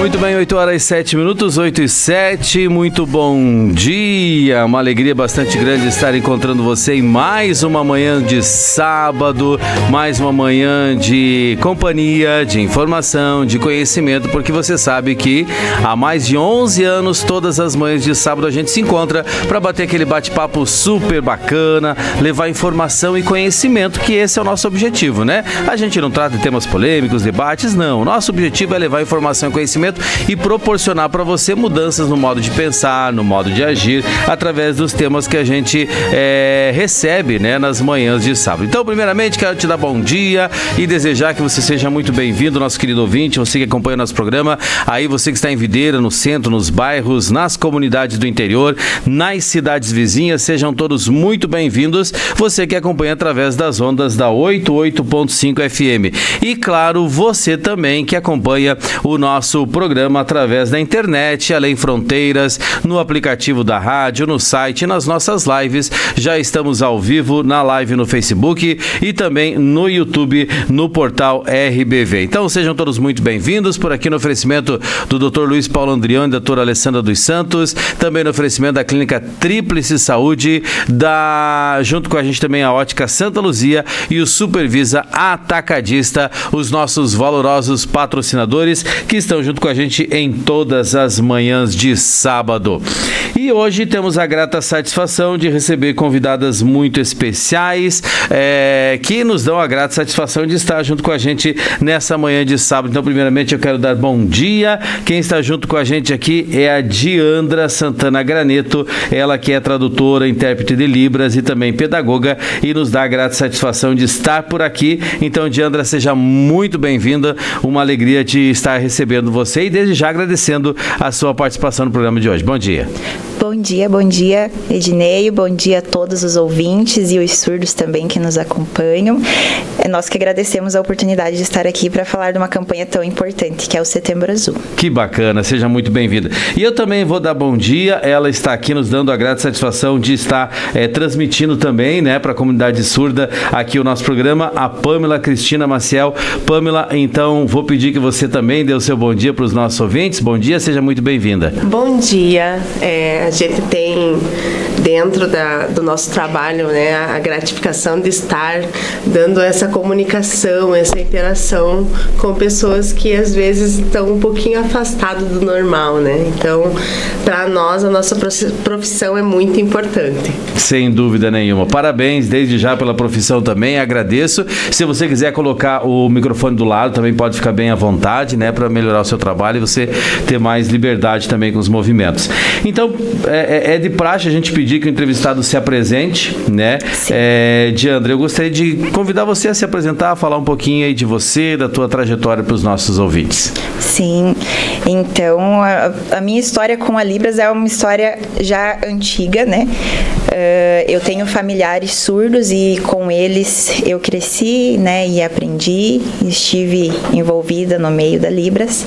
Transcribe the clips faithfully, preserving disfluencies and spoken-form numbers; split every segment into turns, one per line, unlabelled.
Muito bem, oito horas e sete minutos, oito e sete, muito bom dia, uma alegria bastante grande estar encontrando você em mais uma manhã de sábado, mais uma manhã de companhia, de informação, de conhecimento, porque você sabe que há mais de onze anos, todas as manhãs de sábado a gente se encontra para bater aquele bate-papo super bacana, levar informação e conhecimento, que esse é o nosso objetivo, né? A gente não trata de temas polêmicos, debates, não, nosso objetivo é levar informação e conhecimento e proporcionar para você mudanças no modo de pensar, no modo de agir, através dos temas que a gente é, recebe, né, nas manhãs de sábado. Então, primeiramente, quero te dar bom dia e desejar que você seja muito bem-vindo, nosso querido ouvinte, você que acompanha o nosso programa, aí você que está em Videira, no centro, nos bairros, nas comunidades do interior, nas cidades vizinhas, sejam todos muito bem-vindos, você que acompanha através das ondas da oitenta e oito ponto cinco F M. E, claro, você também que acompanha o nosso programa através da internet, além fronteiras, no aplicativo da rádio, no site, nas nossas lives. Já estamos ao vivo na live no Facebook e também no YouTube, no portal R B V. Então sejam todos muito bem-vindos por aqui no oferecimento do doutor Luiz Paulo Andrião e da doutora Alessandra dos Santos, também no oferecimento da Clínica Tríplice Saúde, da, junto com a gente também a Ótica Santa Luzia e o Supervisa Atacadista, os nossos valorosos patrocinadores que estão junto com a gente em todas as manhãs de sábado. E hoje temos a grata satisfação de receber convidadas muito especiais, é, que nos dão a grata satisfação de estar junto com a gente nessa manhã de sábado. Então, primeiramente, eu quero dar bom dia. Quem está junto com a gente aqui é a Diandra Santana Graneto, ela que é tradutora, intérprete de Libras e também pedagoga, e nos dá a grata satisfação de estar por aqui. Então, Diandra, seja muito bem-vinda, uma alegria de estar recebendo você e desde já agradecendo a sua participação no programa de hoje. Bom dia.
Bom dia, bom dia, Edneio, bom dia a todos os ouvintes e os surdos também que nos acompanham. É nós que agradecemos a oportunidade de estar aqui para falar de uma campanha tão importante que é o Setembro Azul.
Que bacana, seja muito bem-vinda. E eu também vou dar bom dia, ela está aqui nos dando a grata satisfação de estar é, transmitindo também, né, para a comunidade surda aqui o nosso programa, a Pamela Cristina Maciel. Pamela, então vou pedir que você também dê o seu bom dia para os nossos ouvintes. Bom dia, seja muito bem-vinda.
Bom dia, é, a gente tem dentro da, do nosso trabalho, né, a gratificação de estar dando essa comunicação, essa interação com pessoas que às vezes estão um pouquinho afastadas do normal, né? Então, para nós, a nossa profissão é muito importante.
Sem dúvida nenhuma. Parabéns desde já pela profissão também, agradeço. Se você quiser colocar o microfone do lado, também pode ficar bem à vontade, né, para melhorar o seu trabalho e você ter mais liberdade também com os movimentos. Então, é, é de praxe a gente pedir que o entrevistado se apresente, né? É, Diandra, eu gostaria de convidar você a se apresentar, falar um pouquinho aí de você, da tua trajetória para os nossos ouvintes.
Sim, então a, a minha história com a Libras é uma história já antiga, né? Uh, eu tenho familiares surdos e com eles eu cresci, né? E aprendi, estive envolvida no meio da Libras.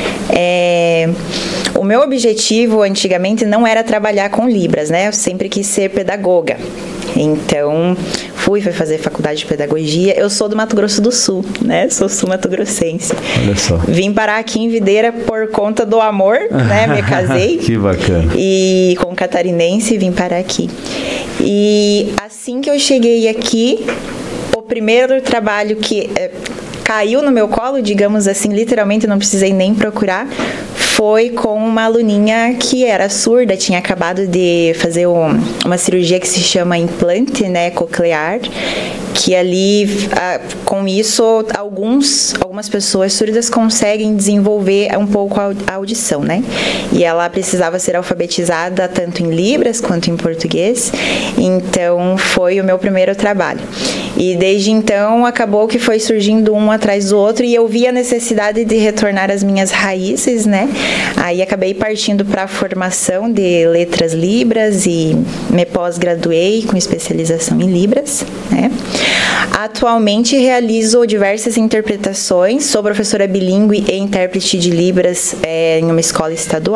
É, o meu objetivo antigamente não era trabalhar com Libras, né? Eu sempre quis ser pedagoga. Então, fui, fui fazer faculdade de pedagogia. Eu sou do Mato Grosso do Sul, né? Sou sul-mato-grossense. Olha só. Vim parar aqui em Videira por conta do amor, né? Me casei.
Que bacana.
E com catarinense vim parar aqui. E assim que eu cheguei aqui, o primeiro trabalho que é, caiu no meu colo, digamos assim, literalmente não precisei nem procurar, foi com uma aluninha que era surda, tinha acabado de fazer um, uma cirurgia que se chama implante, né, coclear, que ali, a, com isso, alguns, algumas pessoas surdas conseguem desenvolver um pouco a audição, né? E ela precisava ser alfabetizada tanto em Libras quanto em português, então foi o meu primeiro trabalho. E desde então acabou que foi surgindo um atrás do outro e eu vi a necessidade de retornar às minhas raízes, né? Aí acabei partindo para a formação de letras Libras e me pós-graduei com especialização em Libras, né? Atualmente realizo diversas interpretações, sou professora bilíngue e intérprete de Libras é, em uma escola estadual.